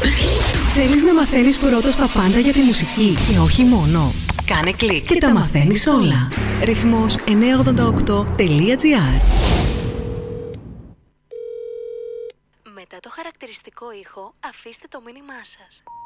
Θέλεις να μαθαίνεις πρώτος τα πάντα για τη μουσική και όχι μόνο? Κάνε κλικ και τα μαθαίνεις όλα. Ρυθμός 988.gr. Μετά το χαρακτηριστικό ήχο, αφήστε το μήνυμά σας.